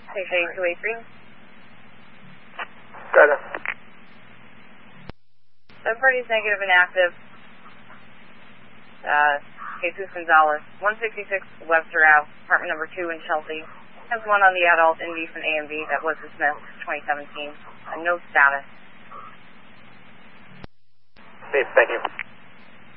Station 283. Got it. Party is negative and active. Jesus Gonzalez, 166 Webster Ave, apartment number 2 in Chelsea. Has one on the adult indecent AMV that was dismissed 2017. No status. Thank you.